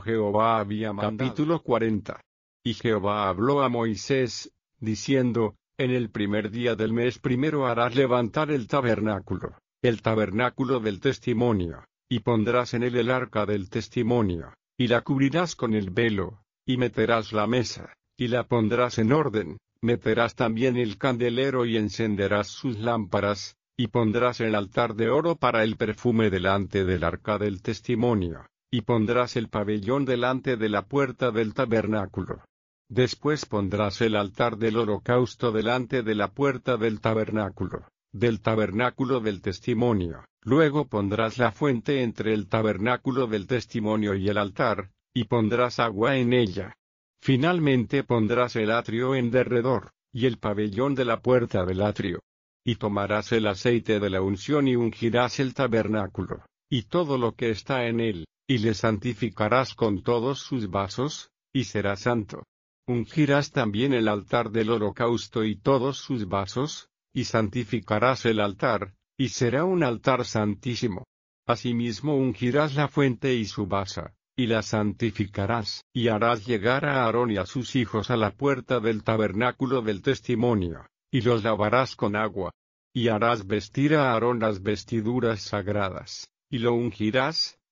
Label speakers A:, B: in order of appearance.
A: Jehová había mandado. Capítulo 40. Y Jehová habló a Moisés, diciendo, en el primer día del mes primero harás levantar el tabernáculo del testimonio, y pondrás en él el arca del testimonio, y la cubrirás con el velo, y meterás la mesa, y la pondrás en orden, meterás también el candelero y encenderás sus lámparas, y pondrás el altar de oro para el perfume delante del arca del testimonio, y pondrás el pabellón delante de la puerta del tabernáculo. Después pondrás el altar del holocausto delante de la puerta del tabernáculo del testimonio. Luego pondrás la fuente entre el tabernáculo del testimonio y el altar, y pondrás agua en ella. Finalmente pondrás el atrio en derredor, y el pabellón de la puerta del atrio. Y tomarás el aceite de la unción y ungirás el tabernáculo, y todo lo que está en él, y le santificarás con todos sus vasos, y será santo. Ungirás también el altar del holocausto y todos sus vasos, y santificarás el altar, y será un altar santísimo. Asimismo ungirás la fuente y su basa, y la santificarás, y harás llegar a Aarón y a sus hijos a la puerta del tabernáculo del testimonio, y los lavarás con agua. Y harás vestir a Aarón las vestiduras sagradas, y lo ungirás,